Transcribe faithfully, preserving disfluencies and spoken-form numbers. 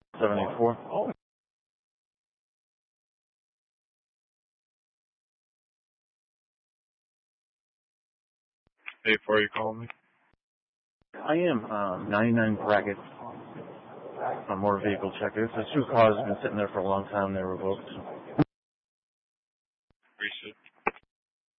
seventy-four. Oh. Hey, before you call me? I am, um, ninety-nine brackets on motor vehicle checkers. The two cars have been sitting there for a long time. They're revoked.